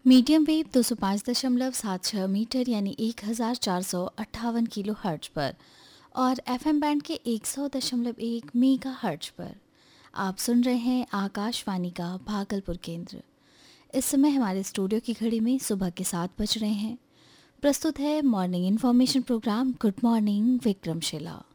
Medium wave 205.76 metre यानी 1458 kilo hertz पर और एफएम बैंड के 100.1 मेगा हर्ट्ज पर आप सुन रहे हैं आकाशवाणी का भागलपुर केंद्र। इस समय हमारे स्टूडियो की घड़ी में सुबह के 7 बज रहे हैं। प्रस्तुत है morning information programme good morning Vikramshila.